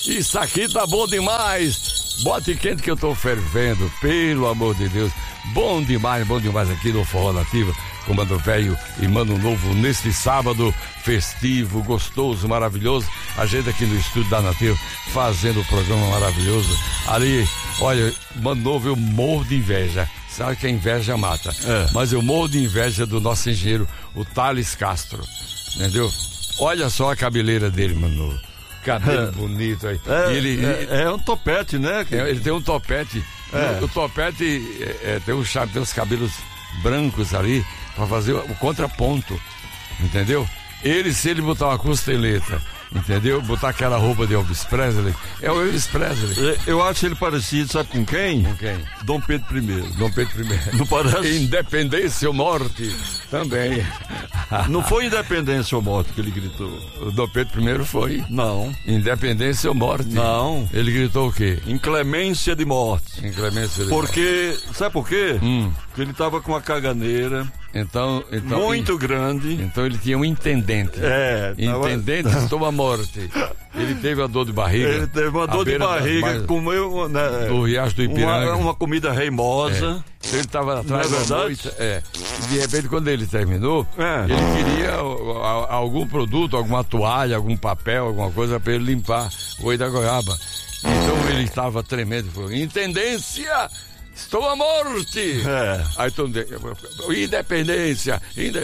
Isso aqui tá bom demais. Bote quente que eu tô fervendo, pelo amor de Deus. Bom demais aqui no Forró Nativa, com Mano Velho e Mano Novo, neste sábado festivo, gostoso, maravilhoso. A gente aqui no estúdio da Nativa, fazendo o programa maravilhoso. Ali, olha, Mano Novo, eu morro de inveja. Sabe que a inveja mata. Mas eu morro de inveja do nosso engenheiro, o Thales Castro. Entendeu? Olha só a cabeleira dele, Mano. Cabelo bonito aí. É um topete, né? Ele tem um topete. O topete tem os cabelos brancos ali para fazer o contraponto. Entendeu? Se ele botar uma costeleta, entendeu? Botar aquela roupa de Elvis Presley, é o Elvis Presley. Eu acho ele parecido, sabe com quem? Com quem? Dom Pedro I. Dom Pedro I. Não parece? Independência ou morte também. Não foi independência ou morte que ele gritou? O Dom Pedro I foi. Não. Independência ou morte? Não. Ele gritou o quê? Inclemência de morte. Inclemência de morte. Porque, sabe por quê? Porque ele tava com uma caganeira. Então, muito grande. Então ele tinha um intendente. Intendente toma morte. Ele teve uma dor de barriga. Ele teve uma dor de barriga, comeu do Riacho do Ipiranga. Uma comida reimosa. Ele estava atrás da noite. De repente, quando ele terminou, ele queria algum produto, alguma toalha, algum papel, alguma coisa para ele limpar o olho da goiaba. Então ele estava tremendo. Falou: Intendência! Estou à morte! Aí todo mundo, independência!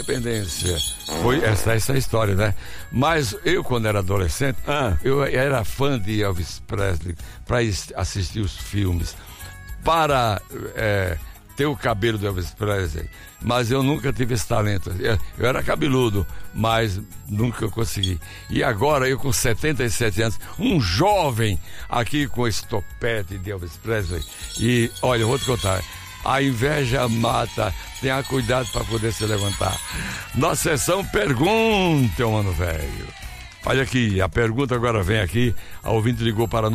Foi essa a história, né? Mas eu, quando era adolescente, eu era fã de Elvis Presley para assistir os filmes, para ter o cabelo do Elvis Presley, mas eu nunca tive esse talento. Eu era cabeludo, mas nunca consegui. E agora, eu com 77 anos, um jovem aqui com esse topete de Elvis Presley. E, olha, eu vou te contar, a inveja mata, tenha cuidado para poder se levantar. Nossa sessão Pergunta, Mano Velho. Olha aqui, a pergunta agora vem aqui, a ouvinte ligou para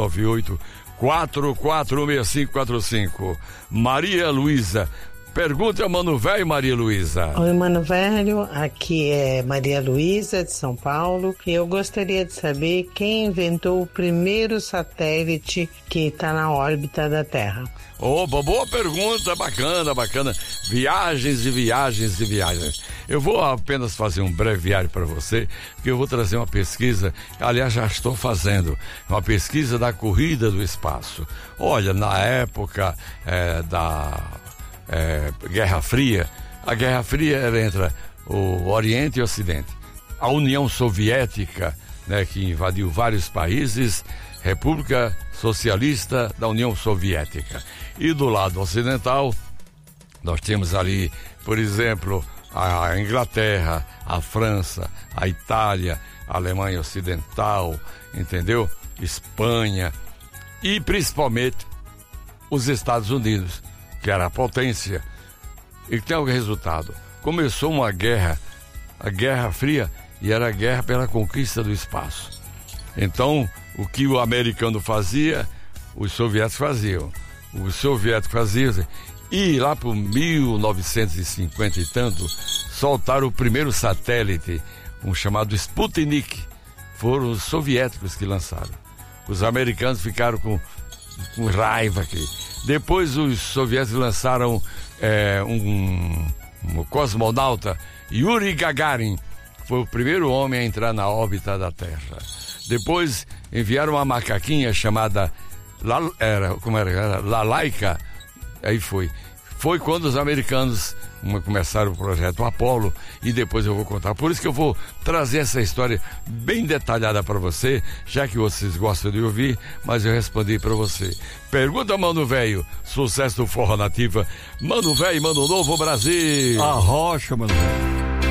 9198-446545. Maria Luísa. Pergunta ao Mano Velho, Maria Luísa. Oi, Mano Velho, aqui é Maria Luísa, de São Paulo. E eu gostaria de saber quem inventou o primeiro satélite que está na órbita da Terra. Opa, boa pergunta, bacana. Viagens. Eu vou apenas fazer um breviário para você, porque eu vou trazer uma pesquisa, aliás, já estou fazendo, uma pesquisa da corrida do espaço. Olha, na época da Guerra Fria, a Guerra Fria era entre o Oriente e o Ocidente. A União Soviética, né, que invadiu vários países, República Socialista da União Soviética. E do lado ocidental, nós temos ali, por exemplo, a Inglaterra, a França, a Itália, a Alemanha Ocidental, entendeu? Espanha e principalmente os Estados Unidos, que era a potência. E tem o resultado. Começou uma guerra, a Guerra Fria, e era a guerra pela conquista do espaço. Então, o que o americano fazia, os soviéticos faziam. Os soviéticos faziam, e lá por 1950 e tanto, soltaram o primeiro satélite, um chamado Sputnik. Foram os soviéticos que lançaram. Os americanos ficaram com raiva aqui. Depois os soviéticos lançaram um cosmonauta, Yuri Gagarin, foi o primeiro homem a entrar na órbita da Terra. Depois enviaram uma macaquinha chamada Lalaika. Aí foi quando os americanos começaram o projeto Apollo, e depois eu vou contar. Por isso que eu vou trazer essa história bem detalhada para você, já que vocês gostam de ouvir, mas eu respondi para você. Pergunta, Mano Velho, sucesso do Forró Nativa. Mano Velho, Mano Novo, Brasil. A rocha, Mano Velho.